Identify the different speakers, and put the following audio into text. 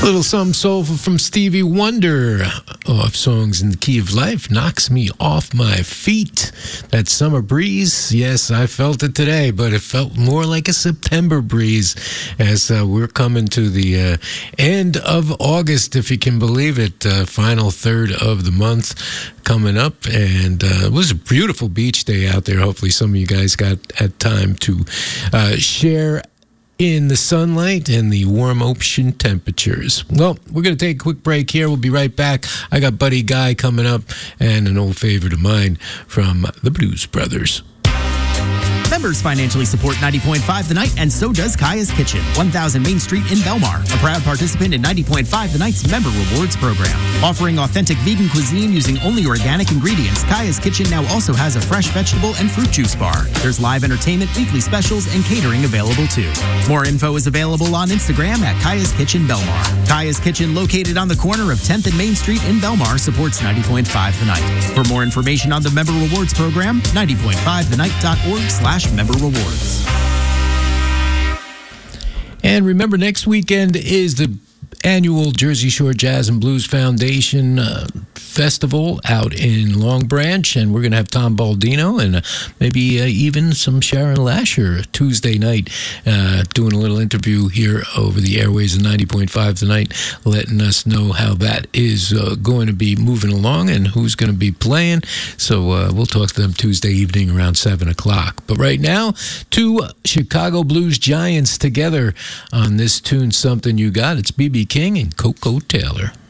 Speaker 1: A little something soulful from Stevie Wonder off Songs in the Key of Life. Knocks me off my feet. That summer breeze, yes, I felt it today, but it felt more like a September breeze as we're coming to the end of August, if you can believe it. Final third of the month coming up, and it was a beautiful beach day out there. Hopefully some of you guys got had time to share in the sunlight and the warm ocean temperatures. Well, we're going to take a quick break here. We'll be right back. I got Buddy Guy coming up and an old favorite of mine from the Blues Brothers.
Speaker 2: Members financially support 90.5 The Night, and so does Kaya's Kitchen, 1000 Main Street in Belmar, a proud participant in 90.5 The Night's Member Rewards program. Offering authentic vegan cuisine using only organic ingredients, Kaya's Kitchen now also has a fresh vegetable and fruit juice bar. There's live entertainment, weekly specials, and catering available too. More info is available on Instagram at Kaya's Kitchen Belmar. Kaya's Kitchen, located on the corner of 10th and Main Street in Belmar, supports 90.5 The Night. For more information on the Member Rewards program, 90.5thenight.org/member rewards.
Speaker 1: And remember, next weekend is the annual Jersey Shore Jazz and Blues Foundation Festival out in Long Branch, and we're going to have Tom Baldino and maybe even some Sharon Lasher Tuesday night doing a little interview here over the airways of 90.5 tonight, letting us know how that is going to be moving along and who's going to be playing. So we'll talk to them Tuesday evening around 7 o'clock. But right now, two Chicago Blues giants together on this tune, Something You Got. It's B.B. King and Coco Taylor.